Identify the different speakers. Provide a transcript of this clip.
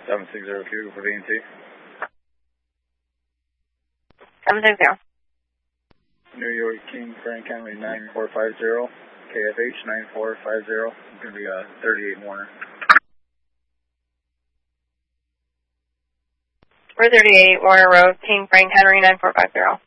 Speaker 1: 760Q for VNT.
Speaker 2: 760.
Speaker 1: New York King Frank Henry 9450, KFH 9450, it's going to be 38 Warner.
Speaker 2: We're 38 Warner Road, King Frank Henry 9450.